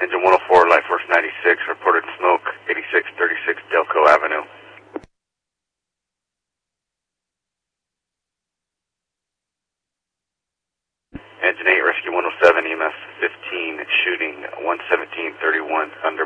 Engine 104, Light Force 96, reported smoke, 8636 Delco Avenue. Engine 8, Rescue 107, EMF 15, shooting 11731 under